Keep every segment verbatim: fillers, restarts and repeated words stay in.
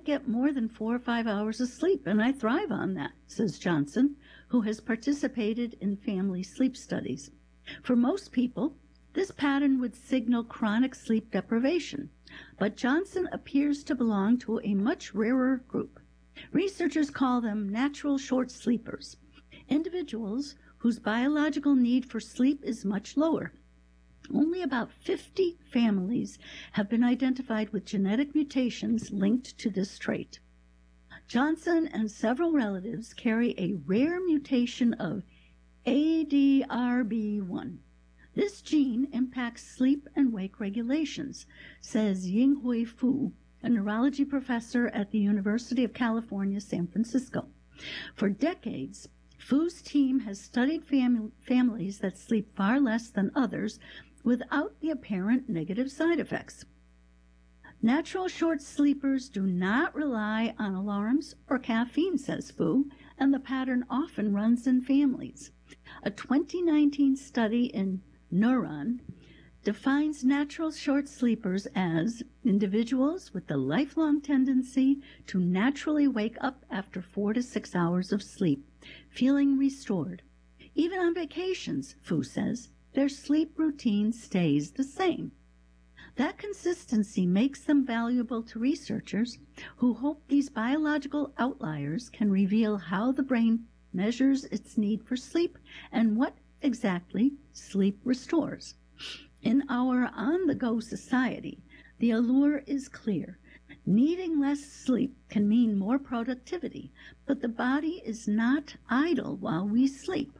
get more than four or five hours of sleep, and I thrive on that, says Johnson, who has participated in family sleep studies. For most people, this pattern would signal chronic sleep deprivation, but Johnson appears to belong to a much rarer group. Researchers call them natural short sleepers, individuals whose biological need for sleep is much lower. Only about fifty families have been identified with genetic mutations linked to this trait. Johnson and several relatives carry a rare mutation of A D R B one. This gene impacts sleep and wake regulations, says Yinghui Fu, a neurology professor at the University of California, San Francisco. For decades, Fu's team has studied fam- families that sleep far less than others without the apparent negative side effects. Natural short sleepers do not rely on alarms or caffeine, says Fu, and the pattern often runs in families. A twenty nineteen study in Neuron defines natural short sleepers as individuals with the lifelong tendency to naturally wake up after four to six hours of sleep, feeling restored. Even on vacations, Fu says, their sleep routine stays the same. That consistency makes them valuable to researchers who hope these biological outliers can reveal how the brain measures its need for sleep and what exactly sleep restores. In our on-the-go society, the allure is clear. Needing less sleep can mean more productivity, but the body is not idle while we sleep.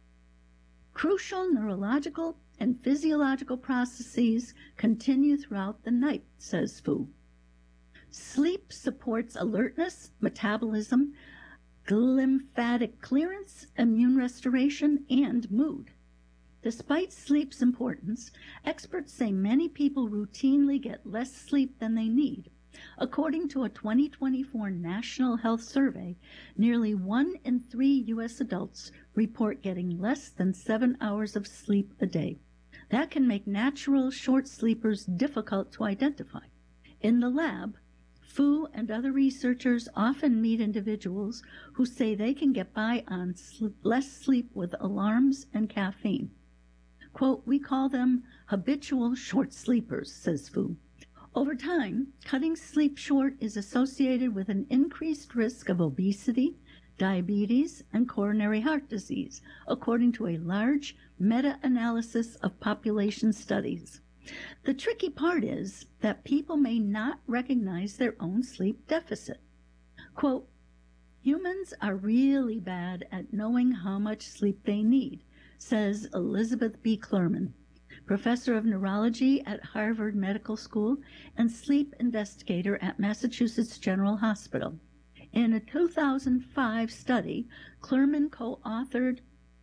Crucial neurological and physiological processes continue throughout the night, says Fu. Sleep supports alertness, metabolism, lymphatic clearance, immune restoration, and mood. Despite sleep's importance, experts say many people routinely get less sleep than they need. According to a twenty twenty-four National Health Survey, nearly one in three U S adults report getting less than seven hours of sleep a day. That can make natural short sleepers difficult to identify. In the lab, Fu and other researchers often meet individuals who say they can get by on sl- less sleep with alarms and caffeine. Quote, "We call them habitual short sleepers," says Fu. Over time, cutting sleep short is associated with an increased risk of obesity, diabetes, and coronary heart disease, according to a large meta-analysis of population studies. The tricky part is that people may not recognize their own sleep deficit. Quote, "Humans are really bad at knowing how much sleep they need," says Elizabeth B. Klerman, professor of neurology at Harvard Medical School and sleep investigator at Massachusetts General Hospital. In a two thousand five study, Klerman co-authored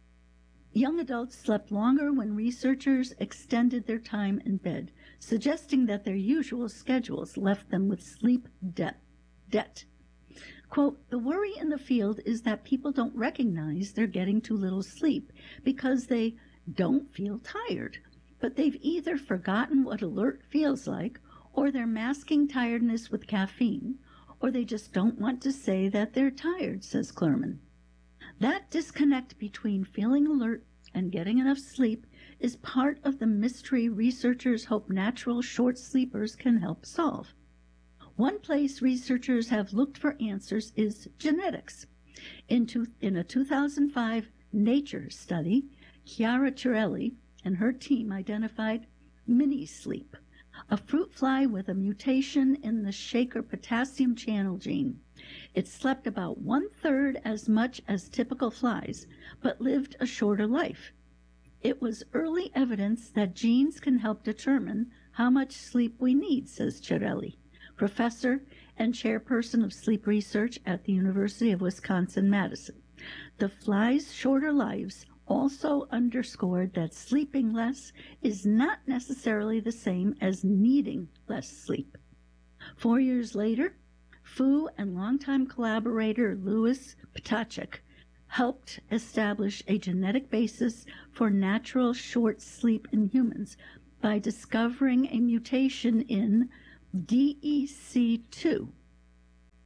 Young adults slept longer when researchers extended their time in bed, suggesting that their usual schedules left them with sleep debt. debt. Quote, "The worry in the field is that people don't recognize they're getting too little sleep because they don't feel tired, but they've either forgotten what alert feels like, or they're masking tiredness with caffeine, or they just don't want to say that they're tired," says Klerman. That disconnect between feeling alert and getting enough sleep is part of the mystery researchers hope natural short sleepers can help solve. One place researchers have looked for answers is genetics. In, two, in a two thousand five Nature study, Chiara Cirelli and her team identified mini-sleep, a fruit fly with a mutation in the Shaker potassium channel gene. It slept about one-third as much as typical flies, but lived a shorter life. It was early evidence that genes can help determine how much sleep we need, says Cirelli, professor and chairperson of sleep research at the University of Wisconsin-Madison. The flies' shorter lives also underscored that sleeping less is not necessarily the same as needing less sleep. Four years later, Fu and longtime collaborator Louis Ptacek helped establish a genetic basis for natural short sleep in humans by discovering a mutation in D E C two.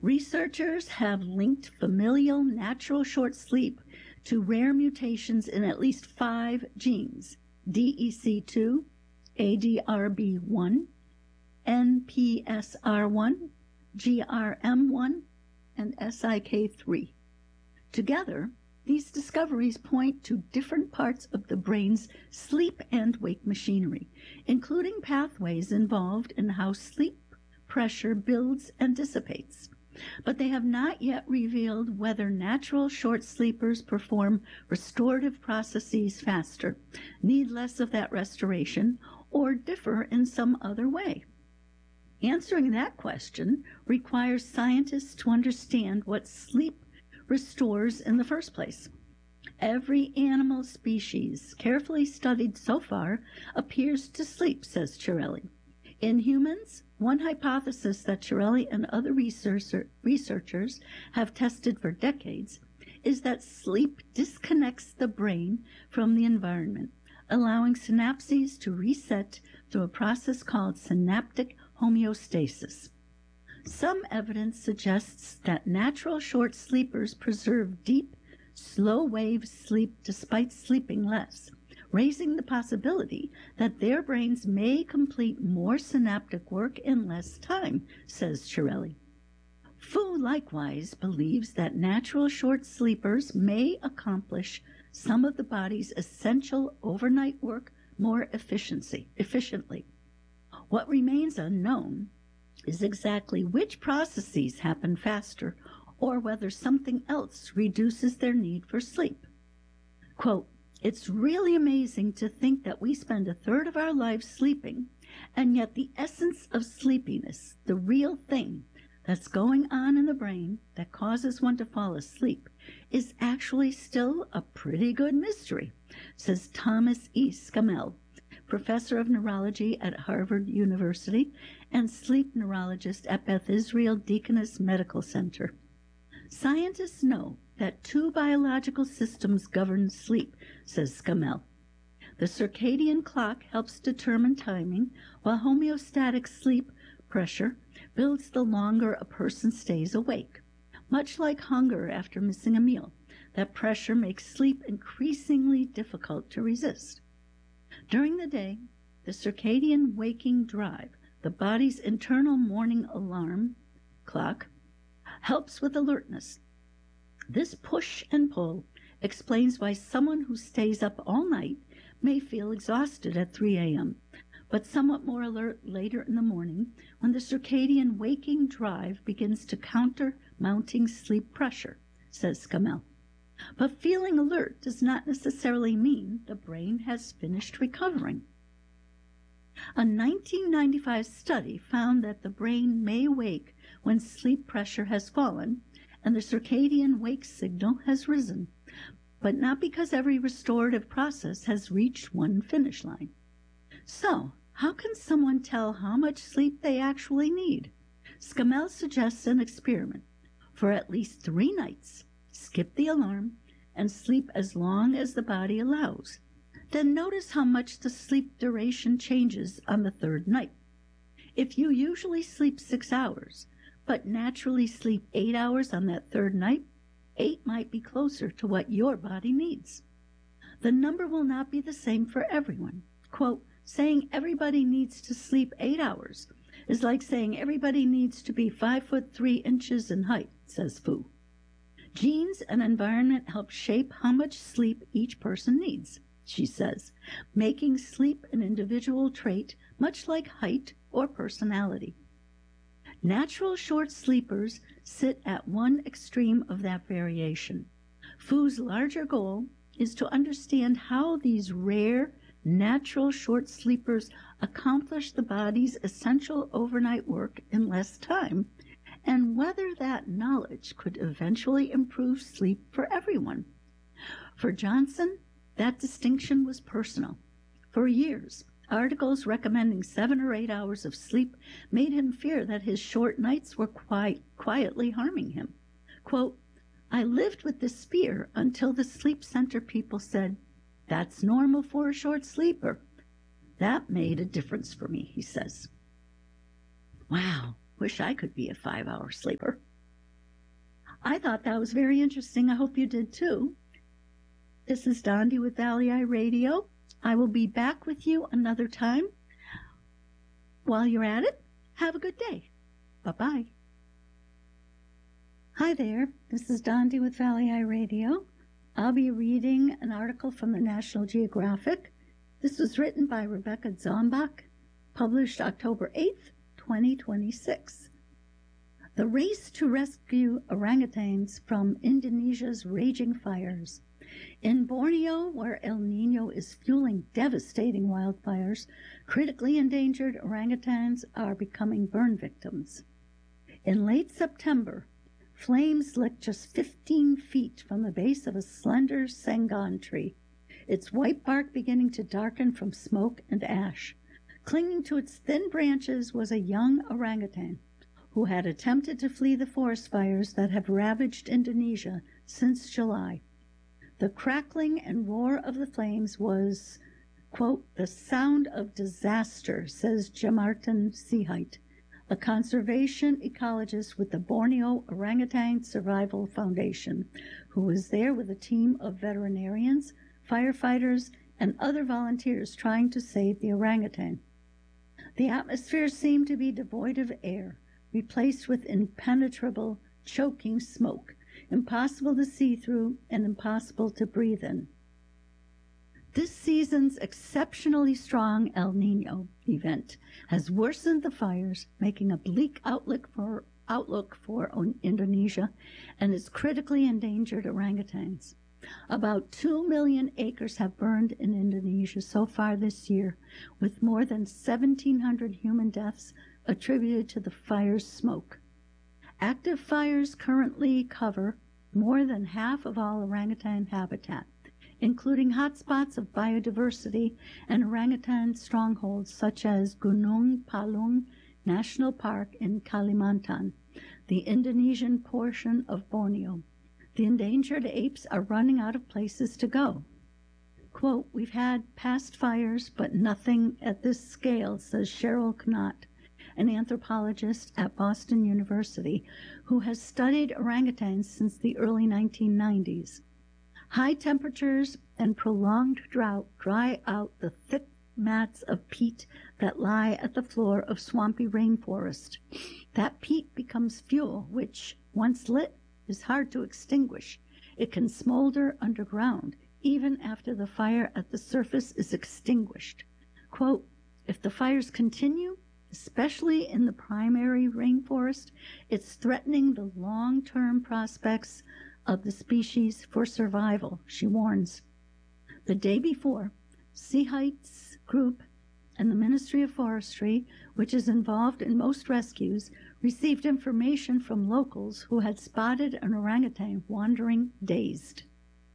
Researchers have linked familial natural short sleep to rare mutations in at least five genes: D E C two, A D R B one, N P S R one, G R M one, and S I K three. Together, these discoveries point to different parts of the brain's sleep and wake machinery, including pathways involved in how sleep pressure builds and dissipates. But they have not yet revealed whether natural short sleepers perform restorative processes faster, need less of that restoration, or differ in some other way. Answering that question requires scientists to understand what sleep restores in the first place. Every animal species carefully studied so far appears to sleep, says Chiarelli. In humans, one hypothesis that Chiarelli and other researcher, researchers have tested for decades is that sleep disconnects the brain from the environment, allowing synapses to reset through a process called synaptic homeostasis. Some evidence suggests that natural short sleepers preserve deep, slow-wave sleep despite sleeping less, raising the possibility that their brains may complete more synaptic work in less time, says Chiarelli. Fu likewise believes that natural short sleepers may accomplish some of the body's essential overnight work more efficiency, efficiently. What remains unknown is exactly which processes happen faster or whether something else reduces their need for sleep. Quote, "It's really amazing to think that we spend a third of our lives sleeping, and yet the essence of sleepiness, the real thing that's going on in the brain that causes one to fall asleep, is actually still a pretty good mystery," says Thomas E. Scammell, professor of neurology at Harvard University and sleep neurologist at Beth Israel Deaconess Medical Center. Scientists know that two biological systems govern sleep, says Scammell. The circadian clock helps determine timing, while homeostatic sleep pressure builds the longer a person stays awake. Much like hunger after missing a meal, that pressure makes sleep increasingly difficult to resist. During the day, the circadian waking drive, the body's internal morning alarm clock, helps with alertness. This push and pull explains why someone who stays up all night may feel exhausted at three a.m., but somewhat more alert later in the morning when the circadian waking drive begins to counter mounting sleep pressure, says Scammell. But feeling alert does not necessarily mean the brain has finished recovering. A nineteen ninety-five study found that the brain may wake when sleep pressure has fallen and the circadian wake signal has risen, but not because every restorative process has reached one finish line. So, how can someone tell how much sleep they actually need? Scammell suggests an experiment. For at least three nights, skip the alarm and sleep as long as the body allows. Then notice how much the sleep duration changes on the third night. If you usually sleep six hours, but naturally sleep eight hours on that third night, eight might be closer to what your body needs. The number will not be the same for everyone. Quote, saying everybody needs to sleep eight hours is like saying everybody needs to be five foot three inches in height, says Fu. Genes and environment help shape how much sleep each person needs, she says, making sleep an individual trait much like height or personality. Natural short sleepers sit at one extreme of that variation. Fu's larger goal is to understand how these rare, natural short sleepers accomplish the body's essential overnight work in less time, and whether that knowledge could eventually improve sleep for everyone. For Johnson, that distinction was personal. For years, articles recommending seven or eight hours of sleep made him fear that his short nights were quite quietly harming him. Quote, "I lived with this fear until the sleep center people said, 'That's normal for a short sleeper.' That made a difference for me," he says. Wow, wish I could be a five-hour sleeper. I thought that was very interesting. I hope you did too. This is Dondi with Valley Eye Radio. I will be back with you another time. While you're at it, have a good day. Bye-bye. Hi there. This is Dondi with Valley Eye Radio. I'll be reading an article from the National Geographic. This was written by Rebecca Zombach, published October eighth, twenty twenty-six. The race to rescue orangutans from Indonesia's raging fires. In Borneo, where El Nino is fueling devastating wildfires, critically endangered orangutans are becoming burn victims. In late September, flames licked just fifteen feet from the base of a slender sengon tree, its white bark beginning to darken from smoke and ash. Clinging to its thin branches was a young orangutan who had attempted to flee the forest fires that have ravaged Indonesia since July. The crackling and roar of the flames was, quote, the sound of disaster, says Jamartin Sihait, a conservation ecologist with the Borneo Orangutan Survival Foundation, who was there with a team of veterinarians, firefighters, and other volunteers trying to save the orangutan. The atmosphere seemed to be devoid of air, replaced with impenetrable, choking smoke, impossible to see through and impossible to breathe in. This season's exceptionally strong El Nino event has worsened the fires, making a bleak outlook for, outlook for Indonesia and its critically endangered orangutans. About two million acres have burned in Indonesia so far this year, with more than seventeen hundred human deaths attributed to the fire's smoke. Active fires currently cover more than half of all orangutan habitat, including hotspots of biodiversity and orangutan strongholds such as Gunung Palung National Park in Kalimantan, the Indonesian portion of Borneo. The endangered apes are running out of places to go. Quote, we've had past fires, but nothing at this scale, says Cheryl Knott, an anthropologist at Boston University who has studied orangutans since the early nineteen nineties. High temperatures and prolonged drought dry out the thick mats of peat that lie at the floor of swampy rainforest. That peat becomes fuel, which, once lit, is hard to extinguish. It can smolder underground, even after the fire at the surface is extinguished. Quote, if the fires continue, especially in the primary rainforest, it's threatening the long-term prospects of the species for survival, she warns. The day before, Sihait's group and the Ministry of Forestry, which is involved in most rescues, received information from locals who had spotted an orangutan wandering dazed.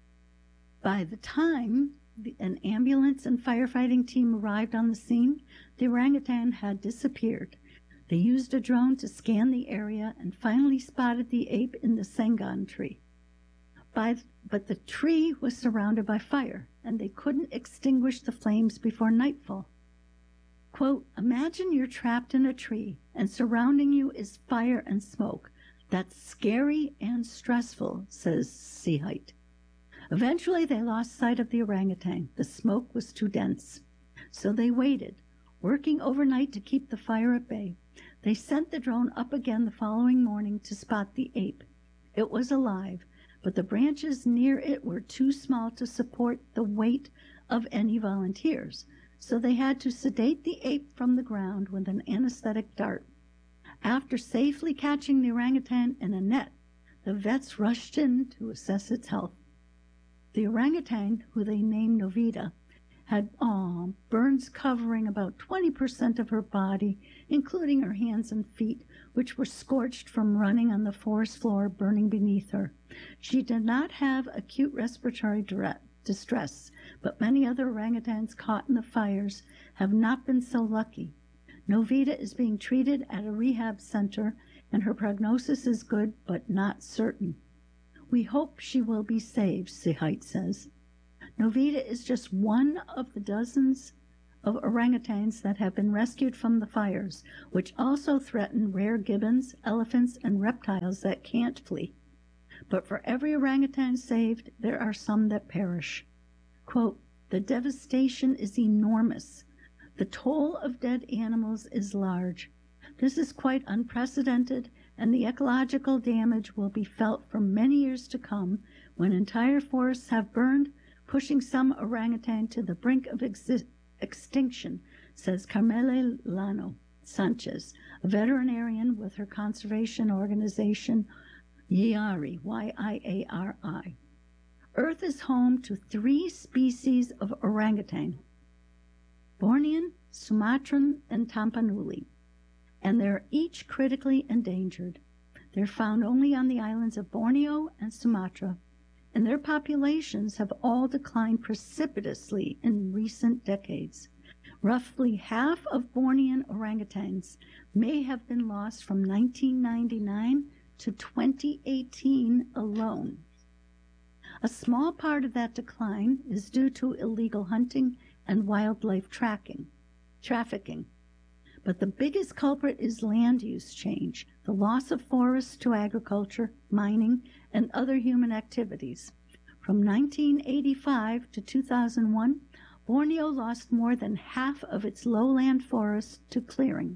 By the time an ambulance and firefighting team arrived on the scene, the orangutan had disappeared. They used a drone to scan the area and finally spotted the ape in the sengon tree. By, but the tree was surrounded by fire, and they couldn't extinguish the flames before nightfall. Quote, imagine you're trapped in a tree, and surrounding you is fire and smoke. That's scary and stressful, says Sihait. Eventually, they lost sight of the orangutan. The smoke was too dense. So they waited, working overnight to keep the fire at bay. They sent the drone up again the following morning to spot the ape. It was alive, but the branches near it were too small to support the weight of any volunteers, so they had to sedate the ape from the ground with an anesthetic dart. After safely catching the orangutan in a net, the vets rushed in to assess its health. The orangutan, who they named Novita, had oh, burns covering about twenty percent of her body, including her hands and feet, which were scorched from running on the forest floor burning beneath her. She did not have acute respiratory distress, but many other orangutans caught in the fires have not been so lucky. Novita is being treated at a rehab center, and her prognosis is good but not certain. We hope she will be saved, Sihait says. Novita is just one of the dozens of orangutans that have been rescued from the fires, which also threaten rare gibbons, elephants, and reptiles that can't flee. But for every orangutan saved, there are some that perish. Quote, the devastation is enormous. The toll of dead animals is large. This is quite unprecedented, and the ecological damage will be felt for many years to come when entire forests have burned, pushing some orangutan to the brink of exi- extinction, says Carmela Llano Sanchez, a veterinarian with her conservation organization YARI, Y I A R I. Earth is home to three species of orangutan, Bornean, Sumatran, and Tampanuli, and they're each critically endangered. They're found only on the islands of Borneo and Sumatra, and their populations have all declined precipitously in recent decades. Roughly half of Bornean orangutans may have been lost from nineteen ninety-nine to twenty eighteen alone. A small part of that decline is due to illegal hunting and wildlife tracking, trafficking. But the biggest culprit is land use change, the loss of forests to agriculture, mining, and other human activities. From nineteen eighty-five to two thousand one, Borneo lost more than half of its lowland forests to clearing.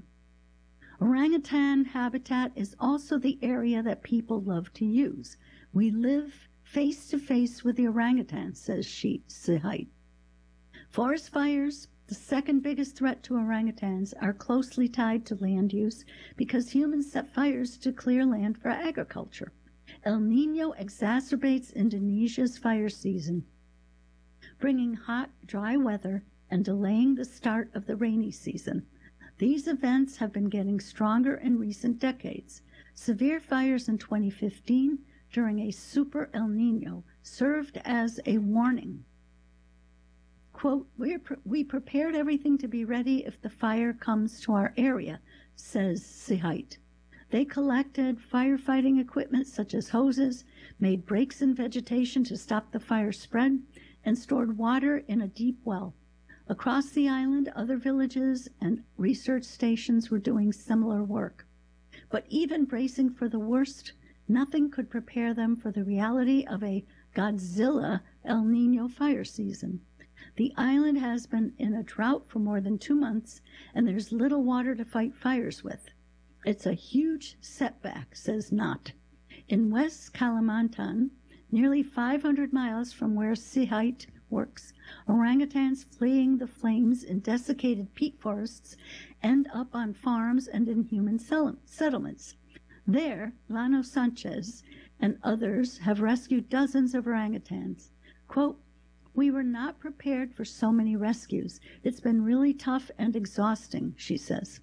Orangutan habitat is also the area that people love to use. We live face to face with the orangutan, says she, Sihite. Forest fires, the second biggest threat to orangutans, are closely tied to land use because humans set fires to clear land for agriculture. El Niño exacerbates Indonesia's fire season, bringing hot, dry weather and delaying the start of the rainy season. These events have been getting stronger in recent decades. Severe fires in twenty fifteen during a super El Niño served as a warning. Quote, We're pre- we prepared everything to be ready if the fire comes to our area, says Sihite. They collected firefighting equipment such as hoses, made breaks in vegetation to stop the fire spread, and stored water in a deep well. Across the island, other villages and research stations were doing similar work. But even bracing for the worst, nothing could prepare them for the reality of a Godzilla El Niño fire season. The island has been in a drought for more than two months, and there's little water to fight fires with. It's a huge setback, says Knott. In West Kalimantan, nearly five hundred miles from where Sihite works, orangutans fleeing the flames in desiccated peat forests end up on farms and in human settlements. There, Llano Sanchez and others have rescued dozens of orangutans. Quote, we were not prepared for so many rescues. It's been really tough and exhausting, she says.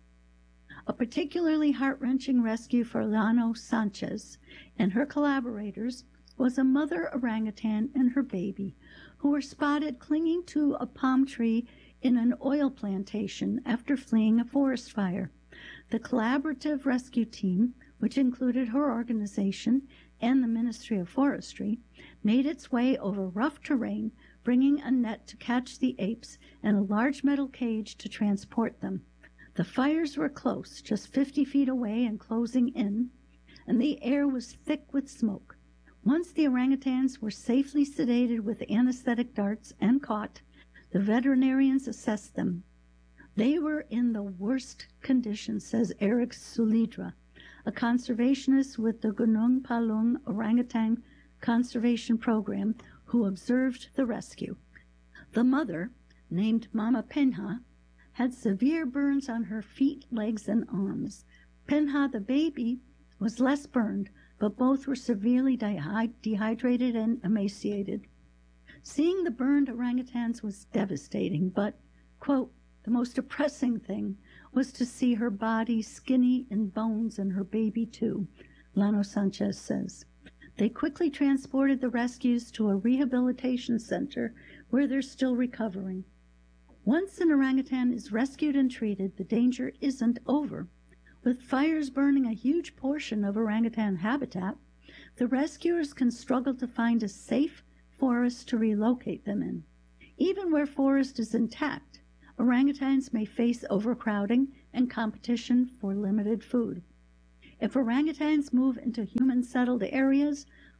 A particularly heart-wrenching rescue for Llano Sanchez and her collaborators was a mother orangutan and her baby, who were spotted clinging to a palm tree in an oil plantation after fleeing a forest fire. The collaborative rescue team, which included her organization and the Ministry of Forestry, made its way over rough terrain, bringing a net to catch the apes and a large metal cage to transport them. The fires were close, just fifty feet away and closing in, and the air was thick with smoke. Once the orangutans were safely sedated with anesthetic darts and caught, the veterinarians assessed them. They were in the worst condition, says Eric Sulidra, a conservationist with the Gunung Palung Orangutan Conservation Program, who observed the rescue. The mother, named Mama Penha, had severe burns on her feet, legs, and arms. Penha, the baby, was less burned, but both were severely dehy- dehydrated and emaciated. Seeing the burned orangutans was devastating, but, quote, the most depressing thing was to see her body skinny in bones and her baby too, Llano Sanchez says. They quickly transported the rescues to a rehabilitation center where they're still recovering. Once an orangutan is rescued and treated, the danger isn't over. With fires burning a huge portion of orangutan habitat, the rescuers can struggle to find a safe forest to relocate them in. Even where forest is intact, orangutans may face overcrowding and competition for limited food. If orangutans move into human-settled areas,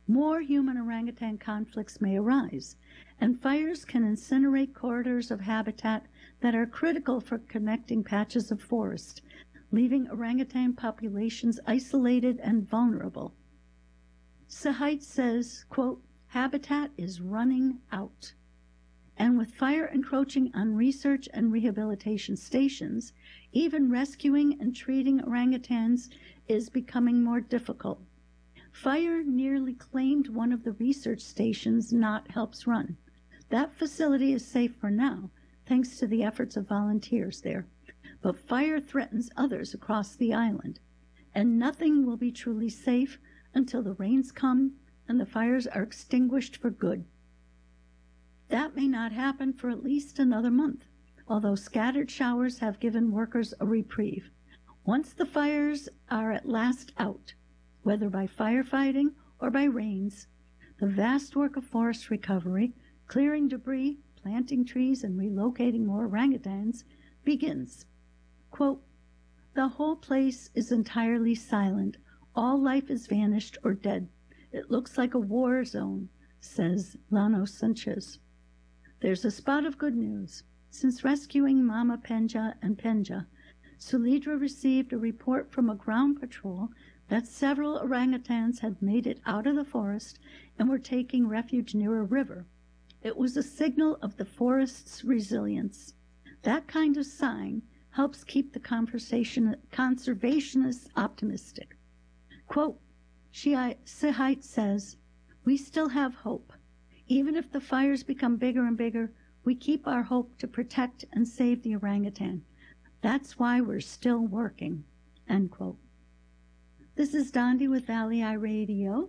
more human orangutan conflicts may arise, and fires can incinerate corridors of habitat that are critical for connecting patches of forest, leaving orangutan populations isolated and vulnerable. Sahait says, quote, habitat is running out. And with fire encroaching on research and rehabilitation stations, even rescuing and treating orangutans is becoming more difficult. Fire nearly claimed one of the research stations Knott helps run. That facility is safe for now, thanks to the efforts of volunteers there. But fire threatens others across the island, and nothing will be truly safe until the rains come and the fires are extinguished for good. That may not happen for at least another month, although scattered showers have given workers a reprieve. Once the fires are at last out, whether by firefighting or by rains, the vast work of forest recovery, clearing debris, planting trees, and relocating more orangutans begins. Quote, the whole place is entirely silent. All life is vanished or dead. It looks like a war zone, says Lano Sanchez. There's a spot of good news. Since rescuing Mama Penja and Penja, Sulidra received a report from a ground patrol that several orangutans had made it out of the forest and were taking refuge near a river. It was a signal of the forest's resilience. That kind of sign helps keep the conversation, conservationists optimistic. Quote, Sahait says, we still have hope. Even if the fires become bigger and bigger, we keep our hope to protect and save the orangutan. That's why we're still working, end quote. This is Dondi with Valley Eye Radio.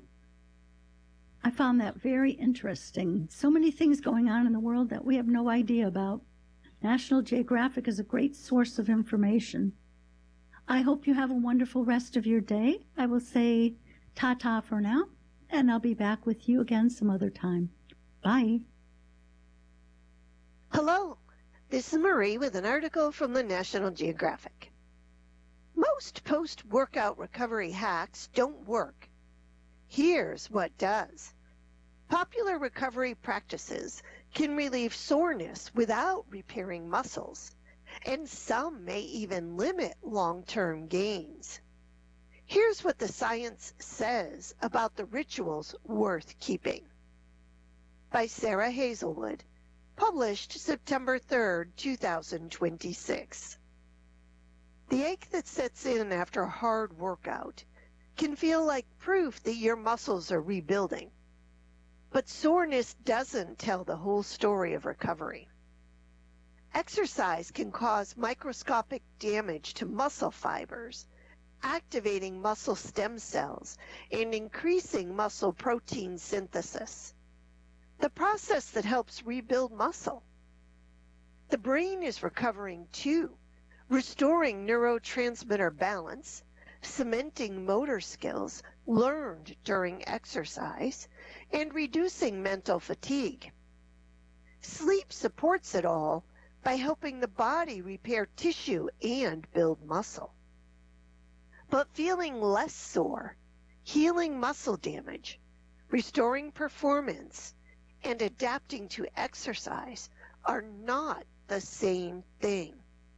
I found that very interesting. So many things going on in the world that we have no idea about. National Geographic is a great source of information. I hope you have a wonderful rest of your day. I will say ta-ta for now, and I'll be back with you again some other time. Bye. Hello, this is Marie with an article from the National Geographic. Most post-workout recovery hacks don't work. Here's what does. Popular recovery practices can relieve soreness without repairing muscles, and some may even limit long-term gains. Here's what the science says about the rituals worth keeping. By Sarah Hazelwood, published September third, two thousand twenty-six. The ache that sets in after a hard workout can feel like proof that your muscles are rebuilding. But soreness doesn't tell the whole story of recovery. Exercise can cause microscopic damage to muscle fibers, activating muscle stem cells and increasing muscle protein synthesis, the process that helps rebuild muscle. The brain is recovering too, restoring neurotransmitter balance, cementing motor skills learned during exercise, and reducing mental fatigue. Sleep supports it all by helping the body repair tissue and build muscle. But feeling less sore, healing muscle damage, restoring performance, and adapting to exercise are not the same thing.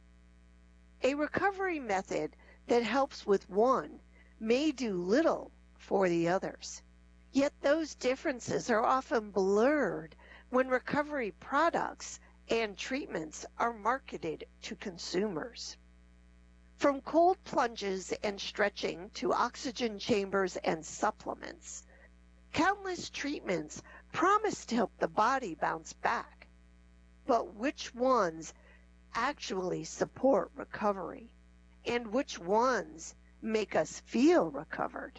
A recovery method that helps with one may do little for the others. Yet those differences are often blurred when recovery products and treatments are marketed to consumers. From cold plunges and stretching to oxygen chambers and supplements, countless treatments promise to help the body bounce back. But which ones actually support recovery? And which ones make us feel recovered?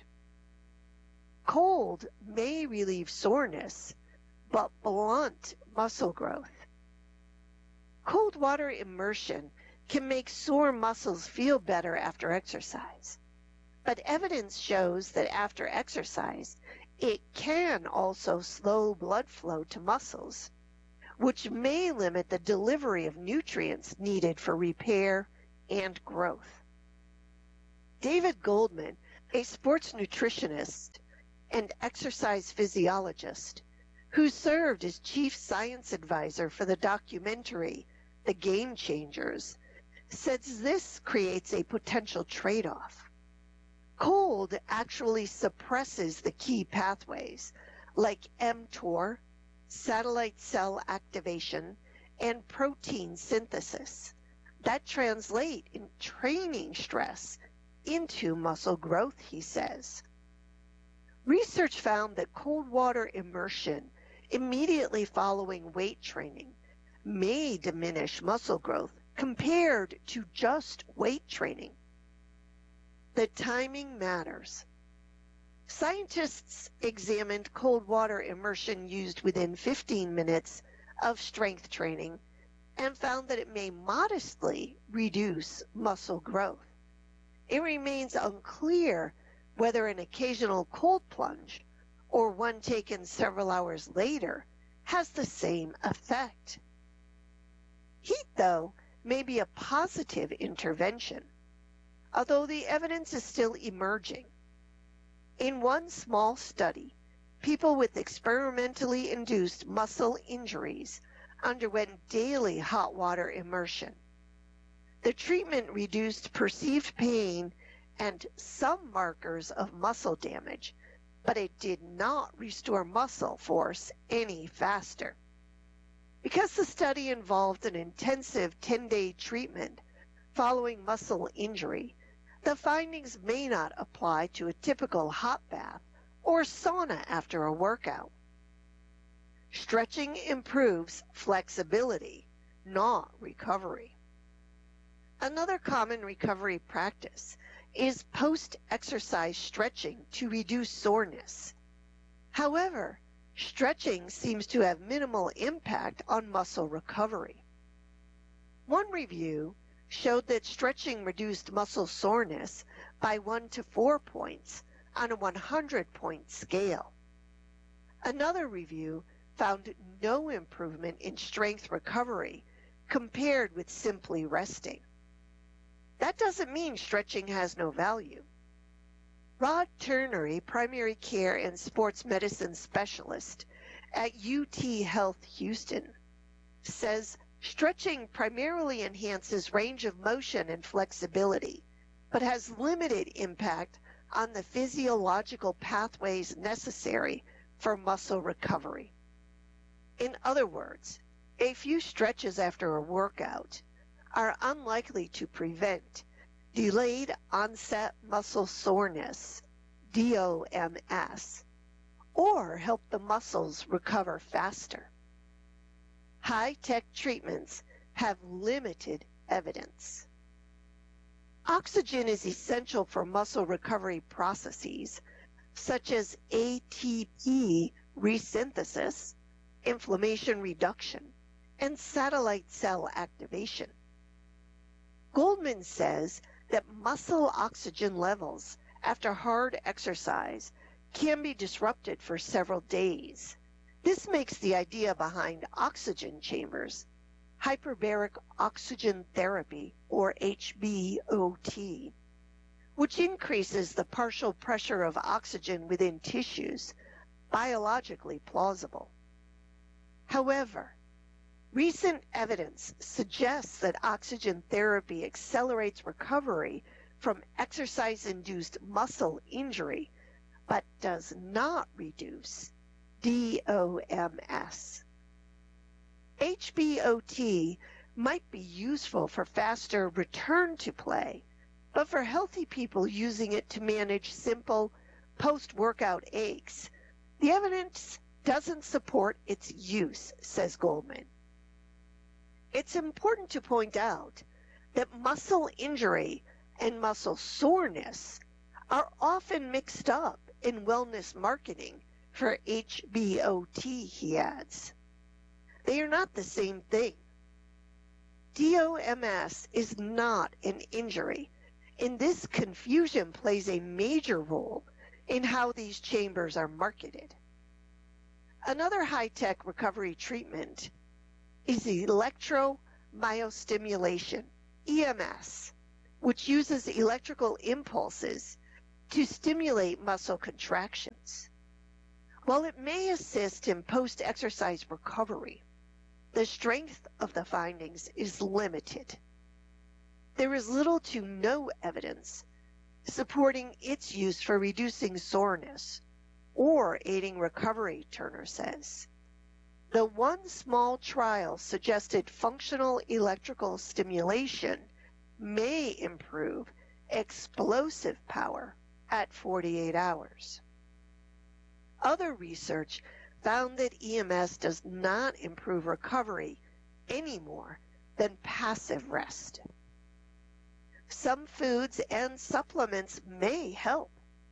Cold may relieve soreness, but blunt muscle growth. Cold water immersion can make sore muscles feel better after exercise. But evidence shows that after exercise, it can also slow blood flow to muscles, which may limit the delivery of nutrients needed for repair and growth. David Goldman, a sports nutritionist and exercise physiologist, who served as chief science advisor for the documentary The Game Changers, says this creates a potential trade-off. Cold actually suppresses the key pathways like mTOR, satellite cell activation, and protein synthesis that translate in training stress into muscle growth, he says. Research found that cold water immersion immediately following weight training may diminish muscle growth compared to just weight training. The timing matters. Scientists examined cold water immersion used within fifteen minutes of strength training and found that it may modestly reduce muscle growth. It remains unclear whether an occasional cold plunge or one taken several hours later has the same effect. Heat, though, may be a positive intervention, although the evidence is still emerging. In one small study, people with experimentally induced muscle injuries underwent daily hot water immersion. The treatment reduced perceived pain and some markers of muscle damage, but it did not restore muscle force any faster. Because the study involved an intensive ten-day treatment following muscle injury, the findings may not apply to a typical hot bath or sauna after a workout. Stretching improves flexibility, not recovery. Another common recovery practice is post-exercise stretching to reduce soreness. However, stretching seems to have minimal impact on muscle recovery. One review showed that stretching reduced muscle soreness by one to four points on a one hundred point scale. Another review found no improvement in strength recovery compared with simply resting. That doesn't mean stretching has no value. Rod Turner, a primary care and sports medicine specialist at U T Health Houston, says stretching primarily enhances range of motion and flexibility, but has limited impact on the physiological pathways necessary for muscle recovery. In other words, a few stretches after a workout are unlikely to prevent delayed onset muscle soreness, D O M S, or help the muscles recover faster. High-tech treatments have limited evidence. Oxygen is essential for muscle recovery processes such as A T P resynthesis, inflammation reduction, and satellite cell activation. Goldman says that muscle oxygen levels after hard exercise can be disrupted for several days. This makes the idea behind oxygen chambers, hyperbaric oxygen therapy, or H B O T, which increases the partial pressure of oxygen within tissues, biologically plausible. However, recent evidence suggests that oxygen therapy accelerates recovery from exercise-induced muscle injury, but does not reduce D O M S. H B O T might be useful for faster return to play, but for healthy people using it to manage simple post-workout aches, the evidence doesn't support its use, says Goldman. It's important to point out that muscle injury and muscle soreness are often mixed up in wellness marketing for H B O T, he adds. They are not the same thing. D O M S is not an injury, and this confusion plays a major role in how these chambers are marketed. Another high-tech recovery treatment is electromyostimulation, E M S, which uses electrical impulses to stimulate muscle contractions. While it may assist in post-exercise recovery, the strength of the findings is limited. There is little to no evidence supporting its use for reducing soreness or aiding recovery, Turner says. The one small trial suggested functional electrical stimulation may improve explosive power at forty-eight hours. Other research found that E M S does not improve recovery any more than passive rest. Some foods and supplements may help.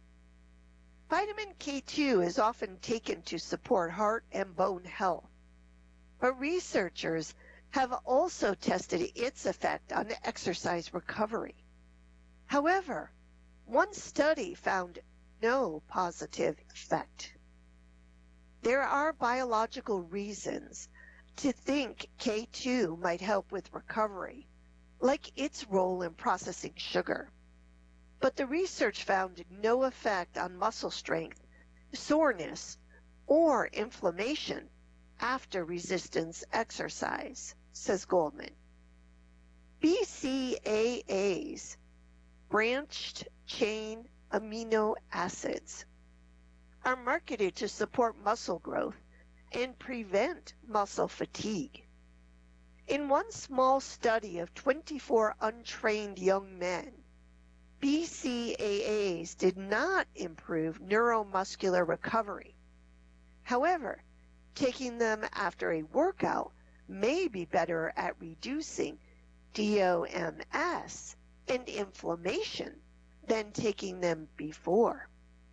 Vitamin K two is often taken to support heart and bone health, but researchers have also tested its effect on exercise recovery. However, one study found no positive effect. There are biological reasons to think K two might help with recovery, like its role in processing sugar. But the research found no effect on muscle strength, soreness, or inflammation after resistance exercise, says Goldman. B C A As, branched chain amino acids, are marketed to support muscle growth and prevent muscle fatigue. In one small study of twenty-four untrained young men, B C A As did not improve neuromuscular recovery. However, taking them after a workout may be better at reducing D O M S and inflammation than taking them before.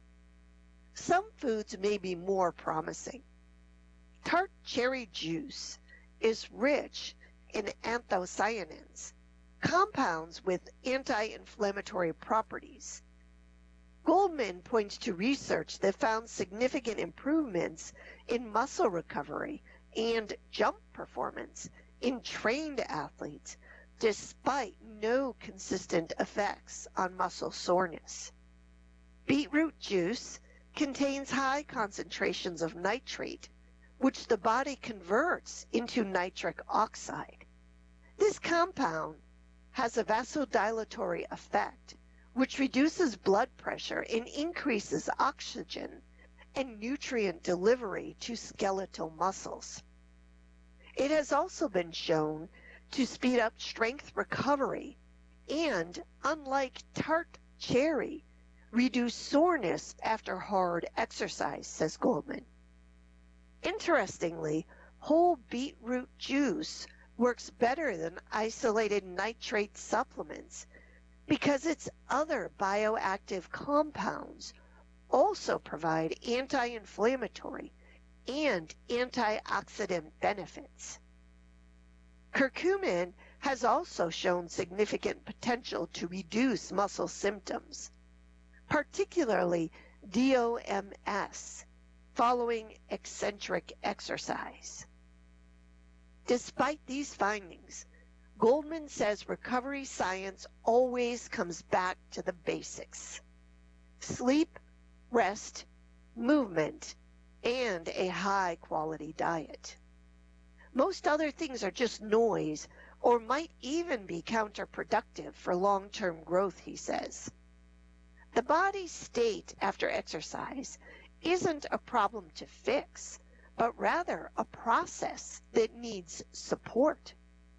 Some foods may be more promising. Tart cherry juice is rich in anthocyanins, compounds with anti-inflammatory properties. Goldman points to research that found significant improvements in muscle recovery and jump performance in trained athletes, despite no consistent effects on muscle soreness. Beetroot juice contains high concentrations of nitrate, which the body converts into nitric oxide. This compound has a vasodilatory effect, which reduces blood pressure and increases oxygen and nutrient delivery to skeletal muscles. It has also been shown to speed up strength recovery and, unlike tart cherry, reduce soreness after hard exercise, says Goldman. Interestingly, whole beetroot juice works better than isolated nitrate supplements because its other bioactive compounds also provide anti-inflammatory and antioxidant benefits. Curcumin has also shown significant potential to reduce muscle symptoms, particularly D O M S, following eccentric exercise. Despite these findings, Goldman says recovery science always comes back to the basics: sleep, rest, movement, and a high-quality diet. Most other things are just noise or might even be counterproductive for long-term growth, he says. The body's state after exercise isn't a problem to fix, but rather a process that needs support.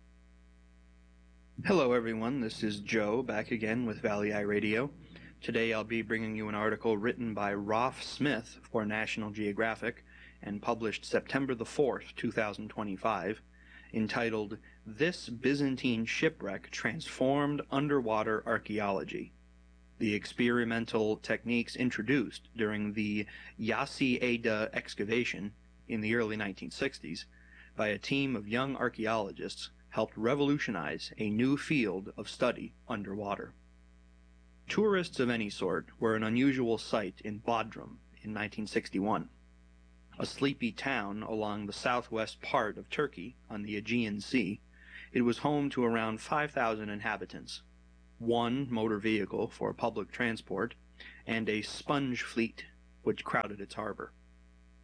Hello everyone, this is Joe back again with Valley Eye Radio. Today I'll be bringing you an article written by Rolf Smith for National Geographic and published September the fourth, two thousand twenty-five, entitled "This Byzantine Shipwreck Transformed Underwater Archaeology: The Experimental Techniques Introduced During the Yassi Ada Excavation in the early nineteen sixties by a team of young archaeologists helped revolutionize a new field of study underwater." Tourists of any sort were an unusual sight in Bodrum in nineteen sixty-one. A sleepy town along the southwest part of Turkey on the Aegean Sea, it was home to around five thousand inhabitants, one motor vehicle for public transport, and a sponge fleet which crowded its harbor.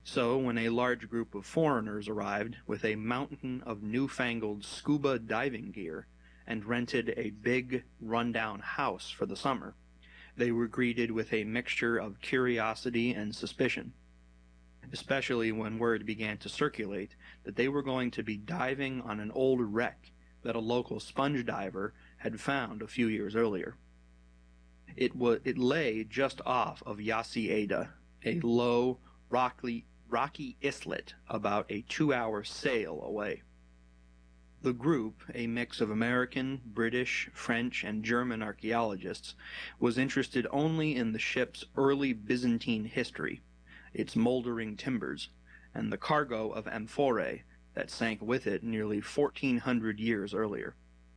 So when a large group of foreigners arrived with a mountain of newfangled scuba diving gear and rented a big, run-down house for the summer, they were greeted with a mixture of curiosity and suspicion, especially when word began to circulate that they were going to be diving on an old wreck that a local sponge diver had found a few years earlier. It, was, it lay just off of Yasieda, a low, rocky, rocky islet about a two-hour sail away. The group, a mix of American, British, French, and German archaeologists, was interested only in the ship's early Byzantine history, its moldering timbers, and the cargo of amphorae that sank with it nearly fourteen hundred years earlier.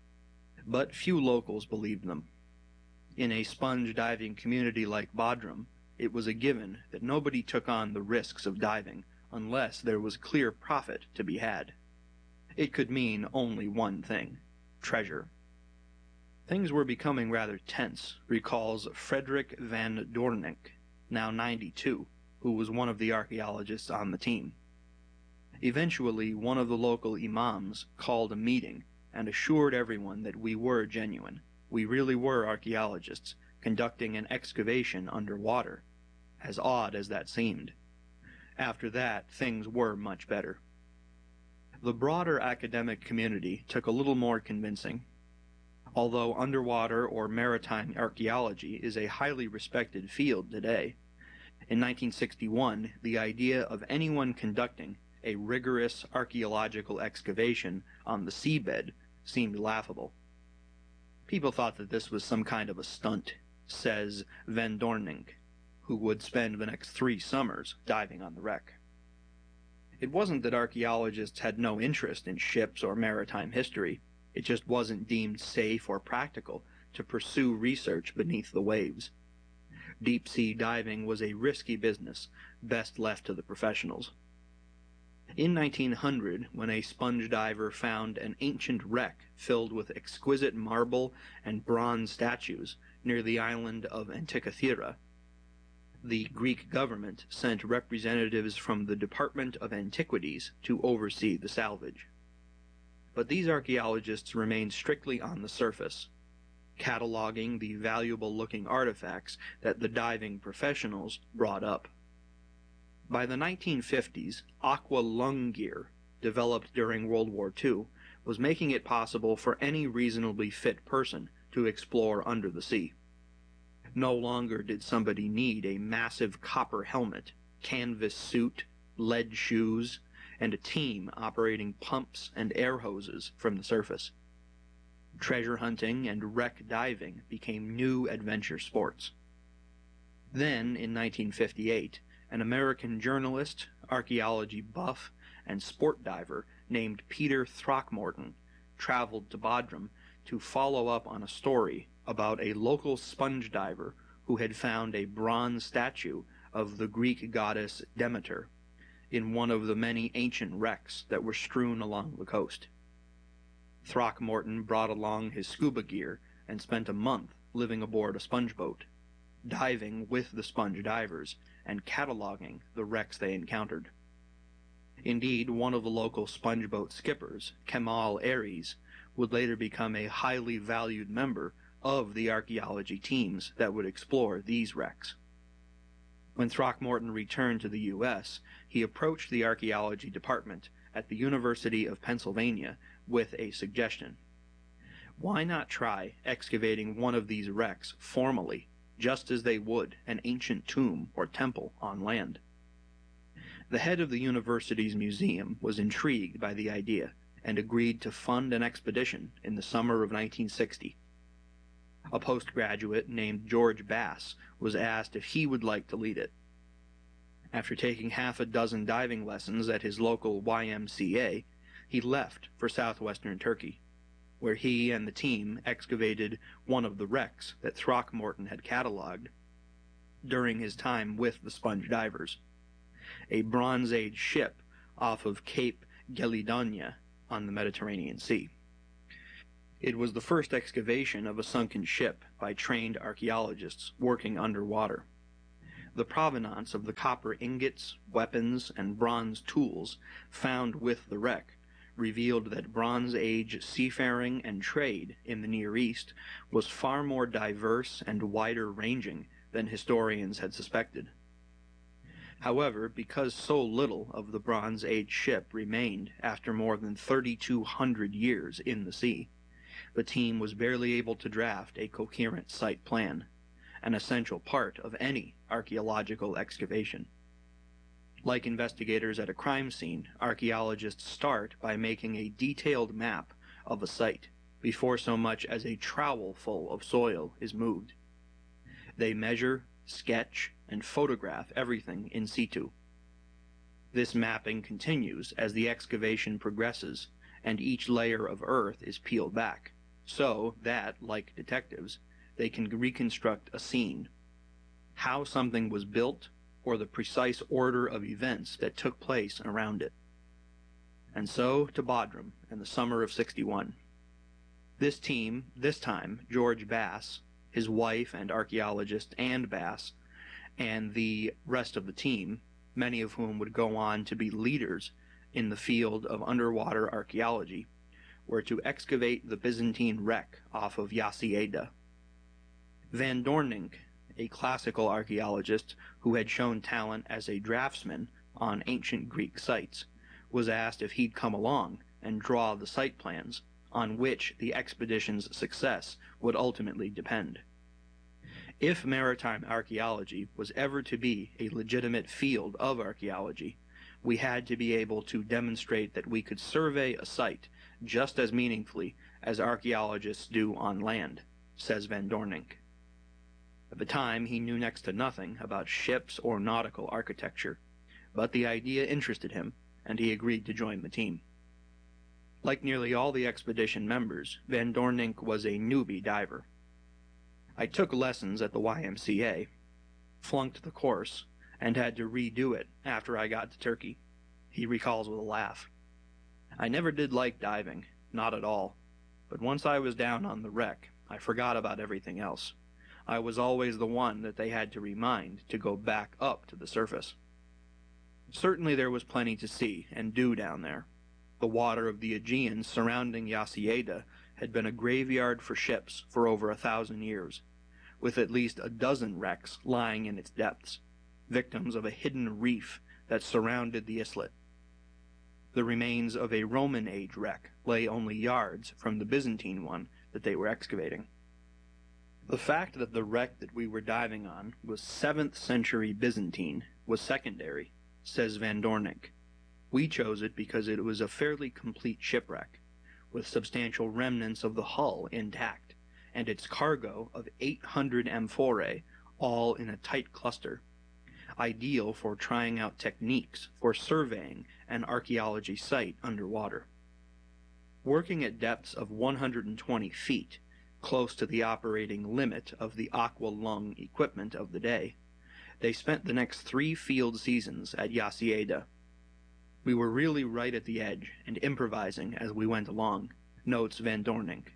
But few locals believed them. In a sponge diving community like Bodrum, it was a given that nobody took on the risks of diving unless there was clear profit to be had. It could mean only one thing: treasure. Things were becoming rather tense, recalls Frederick van Doorninck, now ninety-two, who was one of the archaeologists on the team. Eventually, one of the local imams called a meeting and assured everyone that we were genuine. We really were archaeologists, conducting an excavation underwater, as odd as that seemed. After that, things were much better. The broader academic community took a little more convincing. Although underwater or maritime archaeology is a highly respected field today, in nineteen sixty-one, the idea of anyone conducting a rigorous archaeological excavation on the seabed seemed laughable. People thought that this was some kind of a stunt, says Van Doorninck, who would spend the next three summers diving on the wreck. It wasn't that archaeologists had no interest in ships or maritime history. It just wasn't deemed safe or practical to pursue research beneath the waves. Deep-sea diving was a risky business, best left to the professionals. In nineteen hundred, when a sponge diver found an ancient wreck filled with exquisite marble and bronze statues near the island of Antikythera, the Greek government sent representatives from the Department of Antiquities to oversee the salvage. But these archaeologists remained strictly on the surface, cataloging the valuable-looking artifacts that the diving professionals brought up. By the nineteen fifties, aqua lung gear, developed during World War Two, was making it possible for any reasonably fit person to explore under the sea. No longer did somebody need a massive copper helmet, canvas suit, lead shoes, and a team operating pumps and air hoses from the surface. Treasure hunting and wreck diving became new adventure sports. Then, in nineteen fifty-eight, an American journalist, archaeology buff, and sport diver named Peter Throckmorton traveled to Bodrum to follow up on a story about a local sponge diver who had found a bronze statue of the Greek goddess Demeter in one of the many ancient wrecks that were strewn along the coast. Throckmorton brought along his scuba gear and spent a month living aboard a sponge boat, diving with the sponge divers and cataloging the wrecks they encountered. Indeed, one of the local sponge boat skippers, Kemal Aries, would later become a highly valued member of the archaeology teams that would explore these wrecks. When Throckmorton returned to the U S, he approached the archaeology department at the University of Pennsylvania with a suggestion. Why not try excavating one of these wrecks formally, just as they would an ancient tomb or temple on land? The head of the university's museum was intrigued by the idea and agreed to fund an expedition in the summer of nineteen sixty. A postgraduate named George Bass was asked if he would like to lead it. After taking half a dozen diving lessons at his local Y M C A, he left for southwestern Turkey, where he and the team excavated one of the wrecks that Throckmorton had cataloged during his time with the sponge divers, a Bronze Age ship off of Cape Gelidonia on the Mediterranean Sea. It was the first excavation of a sunken ship by trained archaeologists working underwater. the provenance of the copper ingots, weapons, and bronze tools found with the wreck revealed that Bronze Age seafaring and trade in the Near East was far more diverse and wider-ranging than historians had suspected. However, because so little of the Bronze Age ship remained after more than thirty-two hundred years in the sea, the team was barely able to draft a coherent site plan, an essential part of any archaeological excavation. Like investigators at a crime scene, archaeologists start by making a detailed map of a site before so much as a trowel full of soil is moved. They measure, sketch, and photograph everything in situ. This mapping continues as the excavation progresses and each layer of earth is peeled back, so that, like detectives, they can reconstruct a scene, how something was built, or the precise order of events that took place around it. And so to Bodrum in the summer of sixty-one. This team, this time George Bass, his wife and archaeologist Ann Bass, and the rest of the team, many of whom would go on to be leaders in the field of underwater archaeology, were to excavate the Byzantine wreck off of Yasieda. Van Doorninck, a classical archaeologist who had shown talent as a draftsman on ancient Greek sites, was asked if he'd come along and draw the site plans on which the expedition's success would ultimately depend. If maritime archaeology was ever to be a legitimate field of archaeology, we had to be able to demonstrate that we could survey a site just as meaningfully as archaeologists do on land, says Van Doorninck. At the time, he knew next to nothing about ships or nautical architecture, but the idea interested him, and he agreed to join the team. Like nearly all the expedition members, Van Doorninck was a newbie diver. I took lessons at the Y M C A, flunked the course, and had to redo it after I got to Turkey, he recalls with a laugh. I never did like diving, not at all, but once I was down on the wreck, I forgot about everything else. I was always the one that they had to remind to go back up to the surface. Certainly there was plenty to see and do down there. The water of the Aegean surrounding Yasieda had been a graveyard for ships for over a thousand years, with at least a dozen wrecks lying in its depths, victims of a hidden reef that surrounded the islet. The remains of a Roman Age wreck lay only yards from the Byzantine one that they were excavating. The fact that the wreck that we were diving on was seventh century Byzantine was secondary, says Van Doorninck. We chose it because it was a fairly complete shipwreck, with substantial remnants of the hull intact, and its cargo of eight hundred amphorae all in a tight cluster, ideal for trying out techniques for surveying an archaeology site underwater. Working at depths of one hundred twenty feet, close to the operating limit of the aqua lung equipment of the day, they spent the next three field seasons at Yasieda. We were really right at the edge and improvising as we went along, notes Van Doorninck.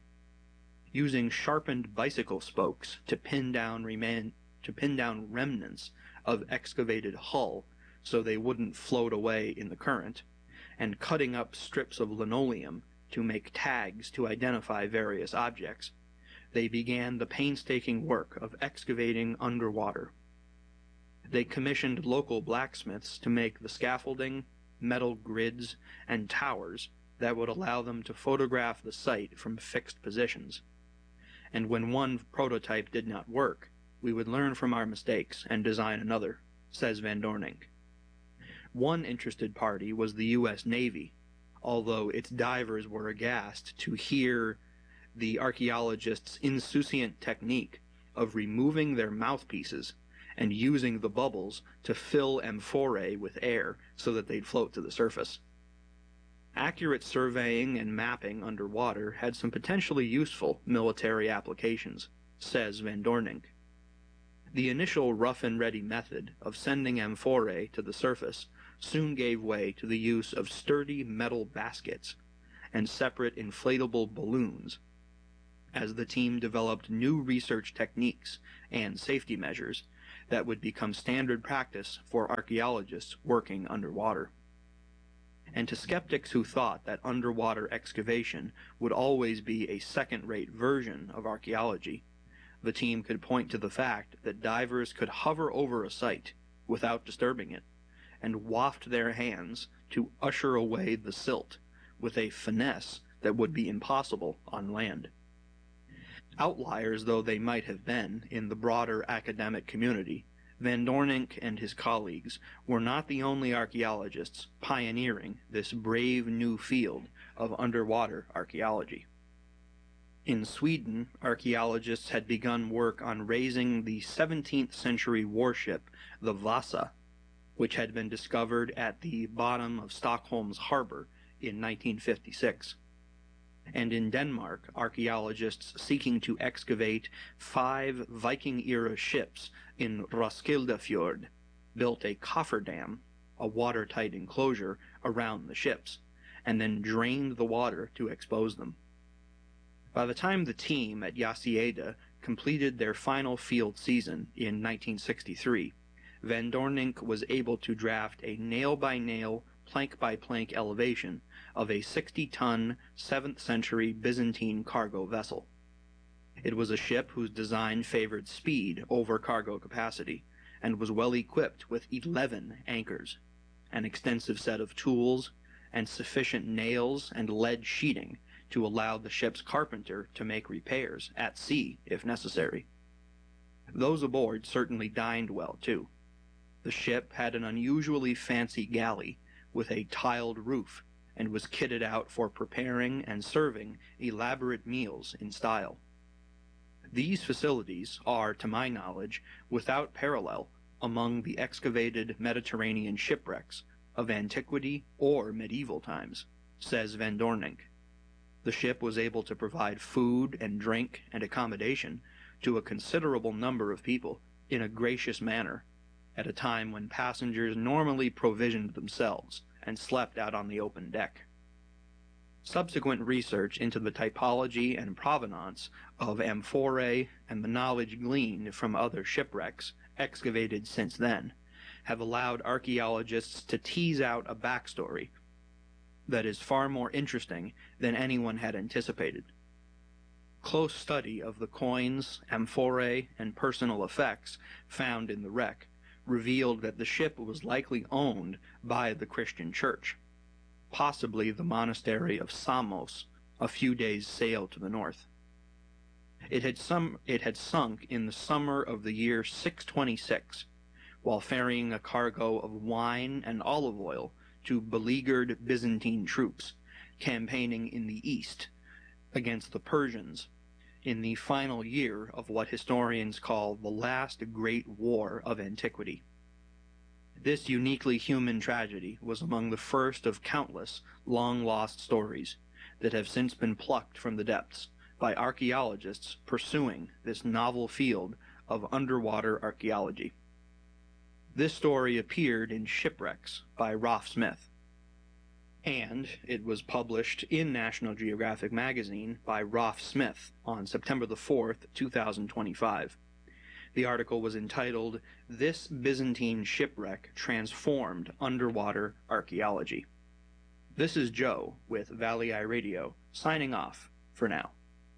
Using sharpened bicycle spokes to pin down remain, to pin down remnants of excavated hull so they wouldn't float away in the current, and cutting up strips of linoleum to make tags to identify various objects, they began the painstaking work of excavating underwater. They commissioned local blacksmiths to make the scaffolding, metal grids, and towers that would allow them to photograph the site from fixed positions. And when one prototype did not work, we would learn from our mistakes and design another, says Van Doorninck. One interested party was the U S Navy, although its divers were aghast to hear the archaeologists' insouciant technique of removing their mouthpieces and using the bubbles to fill amphorae with air so that they'd float to the surface. Accurate surveying and mapping underwater had some potentially useful military applications, says Van Doorninck. The initial rough-and-ready method of sending amphorae to the surface soon gave way to the use of sturdy metal baskets and separate inflatable balloons. As the team developed new research techniques and safety measures, that would become standard practice for archaeologists working underwater. And to skeptics who thought that underwater excavation would always be a second-rate version of archaeology, the team could point to the fact that divers could hover over a site without disturbing it, and waft their hands to usher away the silt with a finesse that would be impossible on land. Outliers though they might have been in the broader academic community, Van Doorninck and his colleagues were not the only archaeologists pioneering this brave new field of underwater archaeology. In Sweden, archaeologists had begun work on raising the seventeenth century warship, the Vasa, which had been discovered at the bottom of Stockholm's harbor in nineteen fifty-six. And in Denmark, archaeologists seeking to excavate five Viking-era ships in Roskildefjord built a cofferdam, a watertight enclosure, around the ships, and then drained the water to expose them. By the time the team at Jasejada completed their final field season in nineteen sixty-three, Van Doorninck was able to draft a nail-by-nail, plank-by-plank elevation of a sixty-ton, seventh century Byzantine cargo vessel. It was a ship whose design favored speed over cargo capacity, and was well equipped with eleven anchors, an extensive set of tools, and sufficient nails and lead sheeting to allow the ship's carpenter to make repairs at sea if necessary. Those aboard certainly dined well, too. The ship had an unusually fancy galley with a tiled roof and was kitted out for preparing and serving elaborate meals in style. These facilities are, to my knowledge, without parallel among the excavated Mediterranean shipwrecks of antiquity or medieval times, says Van Doorninck. The ship was able to provide food and drink and accommodation to a considerable number of people in a gracious manner, at a time when passengers normally provisioned themselves and slept out on the open deck. Subsequent research into the typology and provenance of amphorae and the knowledge gleaned from other shipwrecks excavated since then have allowed archaeologists to tease out a backstory that is far more interesting than anyone had anticipated. Close study of the coins, amphorae, and personal effects found in the wreck revealed that the ship was likely owned by the Christian Church, possibly the monastery of Samos, a few days' sail to the north. It had, some, it had sunk in the summer of the year six twenty-six, while ferrying a cargo of wine and olive oil to beleaguered Byzantine troops campaigning in the east against the Persians in the final year of what historians call the last great war of antiquity. This uniquely human tragedy was among the first of countless long-lost stories that have since been plucked from the depths by archaeologists pursuing this novel field of underwater archaeology. This story appeared in Shipwrecks by Rolf Smith, and it was published in National Geographic magazine by Rolf Smith on September the fourth, two thousand twenty-five. The article was entitled, "This Byzantine Shipwreck Transformed Underwater Archaeology." This is Joe with Valley Eye Radio, signing off for now.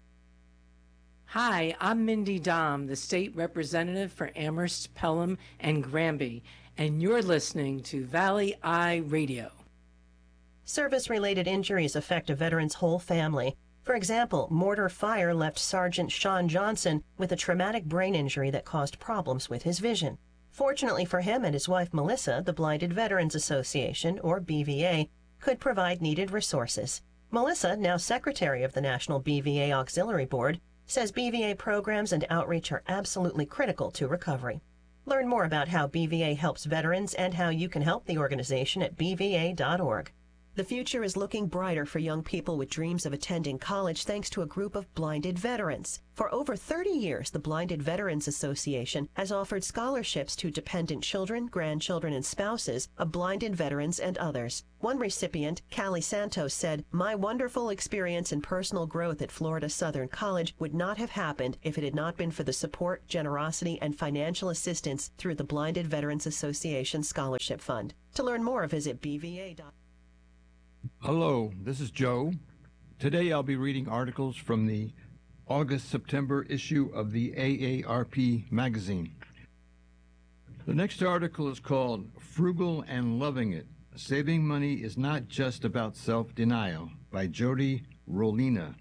Hi, I'm Mindy Dom, the state representative for Amherst, Pelham, and Granby, and you're listening to Valley Eye Radio. Service-related injuries affect a veteran's whole family. For example, mortar fire left Sergeant Sean Johnson with a traumatic brain injury that caused problems with his vision. Fortunately for him and his wife Melissa, the Blinded Veterans Association, or B V A, could provide needed resources. Melissa, now secretary of the National B V A Auxiliary Board, says B V A programs and outreach are absolutely critical to recovery. Learn more about how B V A helps veterans and how you can help the organization at b v a dot org. The future is looking brighter for young people with dreams of attending college thanks to a group of blinded veterans. For over thirty years, the Blinded Veterans Association has offered scholarships to dependent children, grandchildren, and spouses of blinded veterans and others. One recipient, Callie Santos, said, "My wonderful experience and personal growth at Florida Southern College would not have happened if it had not been for the support, generosity, and financial assistance through the Blinded Veterans Association Scholarship Fund." To learn more, visit b v a dot com. Hello, this is Joe. Today I'll be reading articles from the August-September issue of the A A R P magazine. The next article is called Frugal and Loving It. Saving Money is Not Just About Self-Denial by Jody Rolina.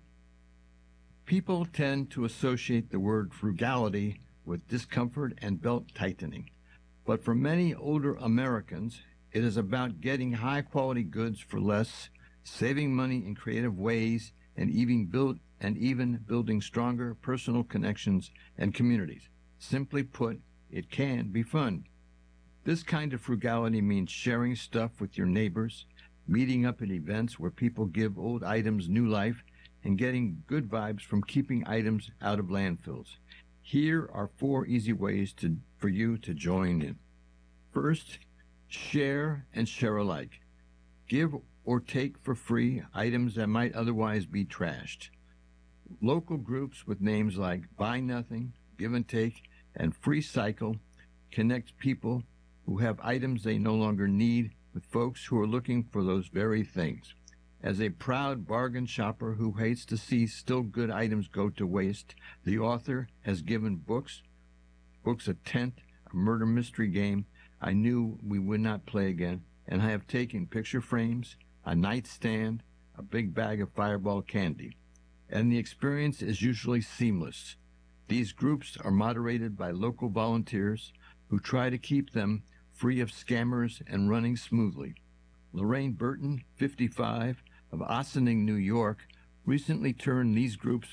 People tend to associate the word frugality with discomfort and belt tightening. But for many older Americans, it is about getting high-quality goods for less, saving money in creative ways, and even, build, and even building stronger personal connections and communities. Simply put, it can be fun. This kind of frugality means sharing stuff with your neighbors, meeting up at events where people give old items new life, and getting good vibes from keeping items out of landfills. Here are four easy ways to, for you to join in. First, share and share alike. Give or take for free items that might otherwise be trashed. Local groups with names like Buy Nothing, Give and Take, and Free Cycle connect people who have items they no longer need with folks who are looking for those very things. As a proud bargain shopper who hates to see still good items go to waste, the author has given books, books a tent, a murder mystery game I knew we would not play again, and I have taken picture frames, a nightstand, a big bag of Fireball candy. And the experience is usually seamless. These groups are moderated by local volunteers who try to keep them free of scammers and running smoothly. Lorraine Burton, fifty-five, of Ossining, New York, recently turned these groups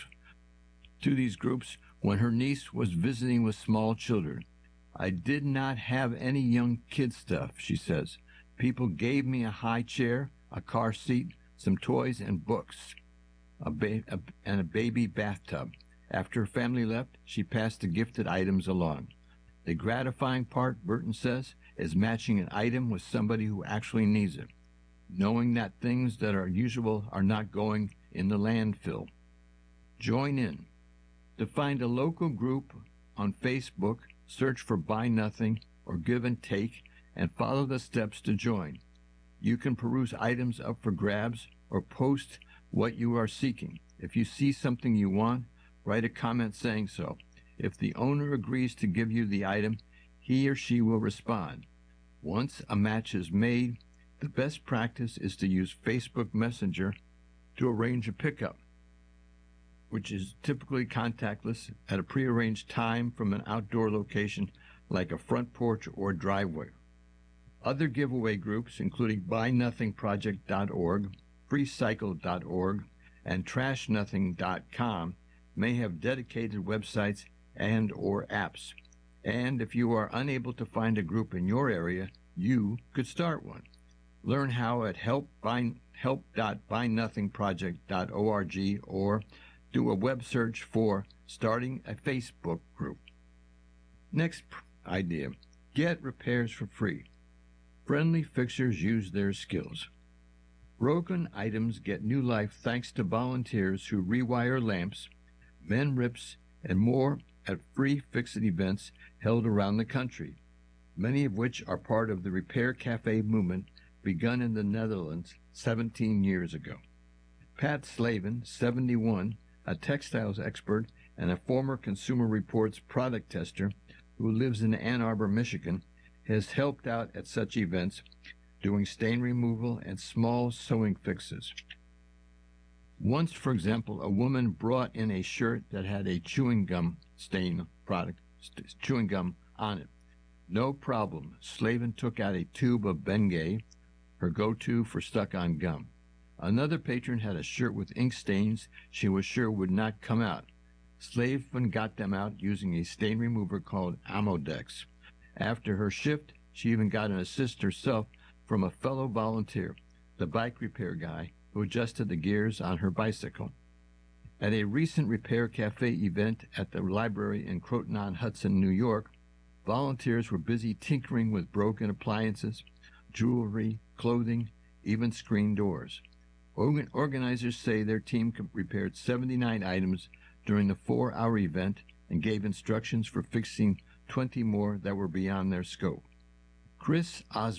to these groups when her niece was visiting with small children. I did not have any young kid stuff, she says. People gave me a high chair, a car seat, some toys and books, a ba- a, and a baby bathtub. After her family left, she passed the gifted items along. The gratifying part, Burton says, is matching an item with somebody who actually needs it, knowing that things that are usual are not going in the landfill. Join in. To find a local group on Facebook, search for Buy Nothing or Give and Take and follow the steps to join. You can peruse items up for grabs or post what you are seeking. If you see something you want, write a comment saying so. If the owner agrees to give you the item, he or she will respond. Once a match is made, the best practice is to use Facebook Messenger to arrange a pickup, which is typically contactless at a prearranged time from an outdoor location like a front porch or driveway. Other giveaway groups, including buy nothing project dot org, free cycle dot org, and trash nothing dot com, may have dedicated websites and or apps. And if you are unable to find a group in your area, you could start one. Learn how at help dot buy nothing project dot org or do a web search for starting a Facebook group. Next idea, get repairs for free. Friendly fixers use their skills. Broken items get new life thanks to volunteers who rewire lamps, mend rips, and more at free fix-it events held around the country, many of which are part of the Repair Cafe movement begun in the Netherlands seventeen years ago. Pat Slavin, seventy-one, a textiles expert and a former Consumer Reports product tester who lives in Ann Arbor, Michigan, has helped out at such events doing stain removal and small sewing fixes. Once, for example, a woman brought in a shirt that had a chewing gum stain product, st- chewing gum on it. No problem. Slavin took out a tube of Bengay, her go-to for stuck-on gum. Another patron had a shirt with ink stains she was sure would not come out. Slavin got them out using a stain remover called Amodex. After her shift, she even got an assist herself from a fellow volunteer. the bike repair guy who adjusted the gears on her bicycle. At a recent Repair Cafe event at the library in Croton-on-Hudson, New York, volunteers were busy tinkering with broken appliances, jewelry, clothing, even screen doors. Organ- organizers say their team repaired seventy-nine items during the four-hour event and gave instructions for fixing twenty more that were beyond their scope. Chris Osborne